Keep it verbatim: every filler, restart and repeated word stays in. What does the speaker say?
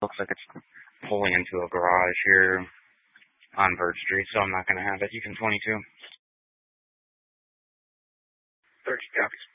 Looks like it's pulling into a garage here on Bird Street, so I'm not going to have it. You can twenty-two. thirty copies.